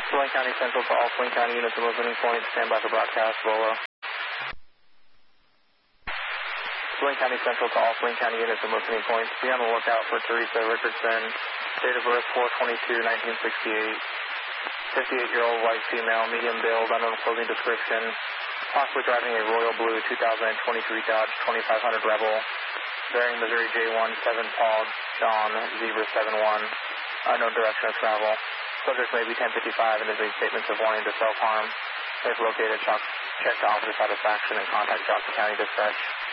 Wayne County Central to all Wayne County units of opening point. Stand by for broadcast. Volo. Wayne County Central to all Wayne County units of opening points. Be on the lookout for Teresa Richardson. Date of birth 4/22/1968. 58-year-old white female, medium build, unknown clothing description. Possibly driving a royal blue 2023 Dodge 2500 Rebel. Bearing Missouri J1 7 Paul John Zebra 71. Unknown direction of travel. Subject may be 1055 and is made statements of warning to self-harm. If located, check to officer satisfaction and contact Johnson County Dispatch.